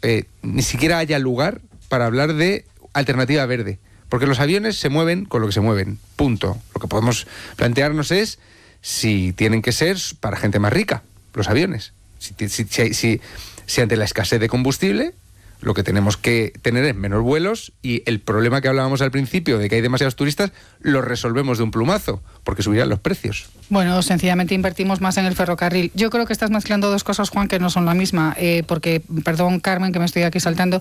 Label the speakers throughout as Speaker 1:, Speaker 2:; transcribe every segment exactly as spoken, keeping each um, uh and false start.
Speaker 1: eh, ni siquiera haya lugar para hablar de alternativa verde. Porque los aviones se mueven con lo que se mueven, punto. Lo que podemos plantearnos es si tienen que ser para gente más rica, los aviones. Si, si, si, si, si ante la escasez de combustible, lo que tenemos que tener es menos vuelos y el problema que hablábamos al principio de que hay demasiados turistas, lo resolvemos de un plumazo, porque subirán los precios.
Speaker 2: Bueno, sencillamente invertimos más en el ferrocarril. Yo creo que estás mezclando dos cosas, Juan, que no son la misma, eh, porque, perdón, Carmen, que me estoy aquí saltando,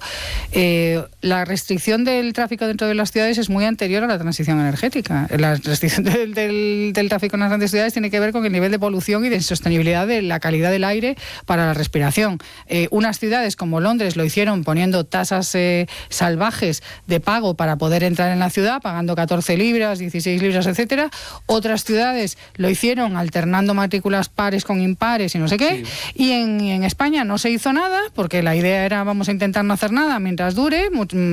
Speaker 2: eh, la restricción del tráfico dentro de las ciudades es muy anterior a la transición energética. La restricción del, del, del tráfico en las grandes ciudades tiene que ver con el nivel de polución y de sostenibilidad de la calidad del aire para la respiración. Eh, unas ciudades como Londres lo hicieron poniendo tasas eh, salvajes de pago para poder entrar en la ciudad, pagando catorce libras, dieciséis libras, etcétera. Otras ciudades lo hicieron alternando matrículas pares con impares y no sé qué. Sí. Y en, en España no se hizo nada, porque la idea era vamos a intentar no hacer nada mientras dure,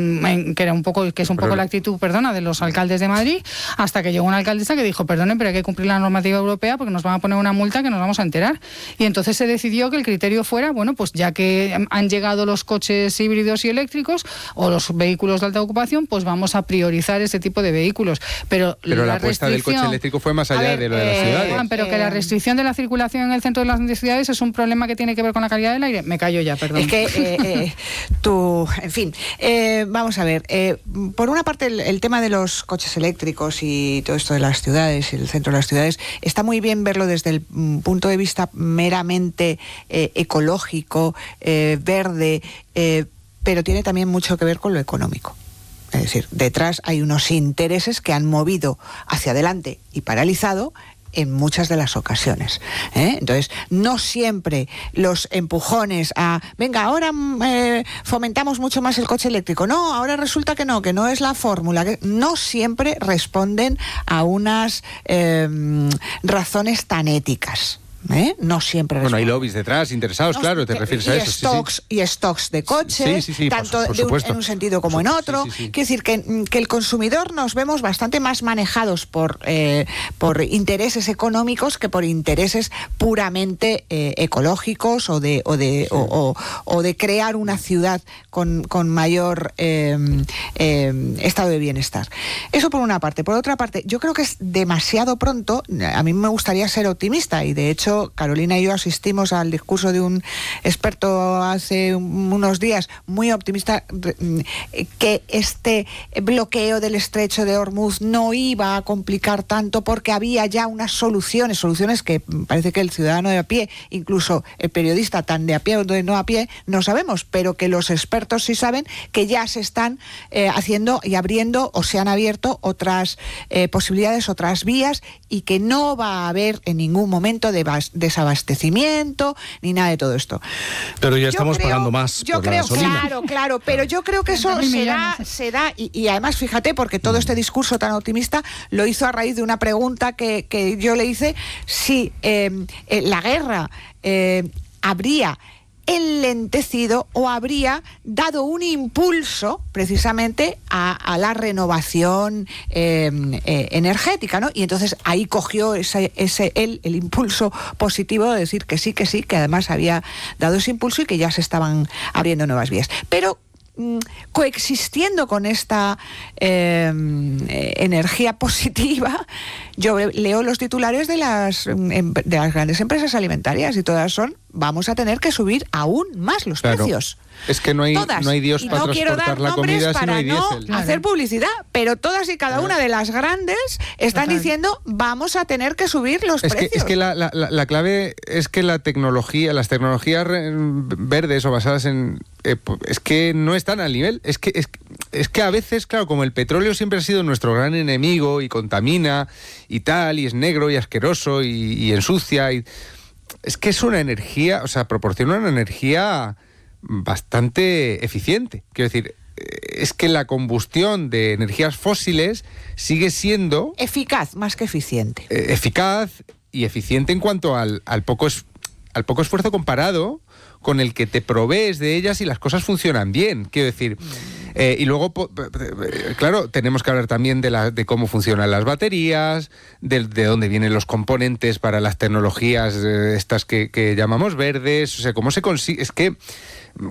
Speaker 2: que era un poco, que es un poco la actitud, perdona, de los alcaldes de Madrid, hasta que llegó una alcaldesa que dijo, perdonen, pero hay que cumplir la normativa europea porque nos van a poner una multa que nos vamos a enterar. Y entonces se decidió que el criterio fuera, bueno, pues ya que han llegado los coches híbridos y eléctricos o los vehículos de alta ocupación, pues vamos a priorizar ese tipo de vehículos. Pero,
Speaker 1: pero la, la apuesta del coche eléctrico fue más allá ver, de lo de las ciudades.
Speaker 2: Juan, pero que la restricción de la circulación en el centro de las ciudades es un problema que tiene que ver con la calidad del aire. Me callo ya, perdón.
Speaker 3: Es que eh, eh, tú, en fin, eh, vamos a ver. Eh, por una parte, el, el tema de los coches eléctricos y todo esto de las ciudades, el centro de las ciudades, está muy bien verlo desde el punto de vista meramente eh, ecológico, eh, verde, eh, pero tiene también mucho que ver con lo económico. Es decir, detrás hay unos intereses que han movido hacia adelante y paralizado en muchas de las ocasiones, ¿eh? Entonces, no siempre los empujones a, venga, ahora eh, fomentamos mucho más el coche eléctrico, no, ahora resulta que no, que no es la fórmula, que no siempre responden a unas eh, razones tan éticas. ¿Eh? No siempre.
Speaker 1: Bueno, hay lobbies detrás, interesados, no, claro, te refieres
Speaker 3: y
Speaker 1: a eso.
Speaker 3: Stocks,
Speaker 1: sí, sí.
Speaker 3: Y stocks de coches,
Speaker 1: sí, sí, sí,
Speaker 3: tanto
Speaker 1: por, por
Speaker 3: de un, en un sentido como en otro. Sí, sí, sí. Quiere decir que, que el consumidor nos vemos bastante más manejados por, eh, por intereses económicos que por intereses puramente eh, ecológicos o de, o, de, sí. o, o, o de crear una ciudad con, con mayor eh, eh, estado de bienestar. Eso por una parte. Por otra parte, yo creo que es demasiado pronto. A mí me gustaría ser optimista y de hecho Carolina y yo asistimos al discurso de un experto hace unos días muy optimista que este bloqueo del estrecho de Hormuz no iba a complicar tanto porque había ya unas soluciones, soluciones que parece que el ciudadano de a pie, incluso el periodista tan de a pie o de no a pie, no sabemos, pero que los expertos sí saben que ya se están eh, haciendo y abriendo o se han abierto otras eh, posibilidades, otras vías y que no va a haber en ningún momento de desabastecimiento ni nada de todo esto.
Speaker 4: Pero ya
Speaker 3: yo
Speaker 4: estamos
Speaker 3: creo,
Speaker 4: pagando más
Speaker 3: yo
Speaker 4: por
Speaker 3: creo,
Speaker 4: la gasolina.
Speaker 3: Claro, claro, pero yo creo que eso se da, se da y, y además fíjate, porque todo este discurso tan optimista lo hizo a raíz de una pregunta que, que yo le hice, si eh, eh, la guerra eh, habría enlentecido o habría dado un impulso precisamente a, a la renovación eh, eh, energética, ¿no? Y entonces ahí cogió ese, ese el, el impulso positivo de decir que sí, que sí, que además había dado ese impulso y que ya se estaban abriendo nuevas vías. Pero coexistiendo con esta eh, energía positiva, yo leo los titulares de las, de las grandes empresas alimentarias y todas son, vamos a tener que subir aún más los claro. precios.
Speaker 1: Es que no hay,
Speaker 3: todas.
Speaker 1: no hay Dios
Speaker 3: y
Speaker 1: para
Speaker 3: no quiero
Speaker 1: transportar
Speaker 3: dar
Speaker 1: la comida
Speaker 3: para
Speaker 1: si no hay
Speaker 3: no
Speaker 1: diésel.
Speaker 3: hacer claro. publicidad, pero todas y cada una de las grandes están Total. diciendo vamos a tener que subir los
Speaker 1: es
Speaker 3: precios.
Speaker 1: Que, es que la, la, la clave es que la tecnología, las tecnologías verdes o basadas en... Eh, es que no están al nivel. Es que, es, es que a veces, claro, como el petróleo siempre ha sido nuestro gran enemigo y contamina y tal, y es negro y asqueroso y, y ensucia, y, es que es una energía, o sea, proporciona una energía bastante eficiente. Quiero decir, es que la combustión de energías fósiles sigue siendo...
Speaker 3: Eficaz, más que eficiente.
Speaker 1: Eh, eficaz y eficiente en cuanto al, al, poco es, al poco esfuerzo comparado con el que te provees de ellas y las cosas funcionan bien. Quiero decir... Eh, y luego, claro, tenemos que hablar también de, la, de cómo funcionan las baterías, de, de dónde vienen los componentes para las tecnologías eh, estas que, que llamamos verdes, o sea, cómo se consigue... Es que